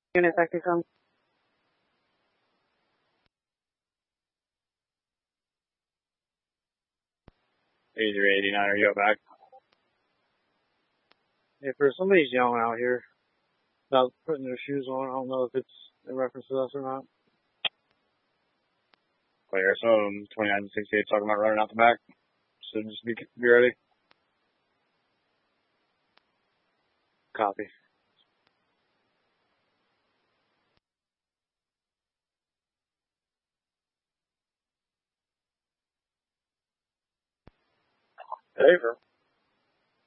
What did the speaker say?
Unit Vector come. 8389, are you back? If there's somebody's yelling out here about putting their shoes on, I don't know if it's in reference to us or not. Clear. So 2968 talking about running out the back. So just be ready. Copy. Paper.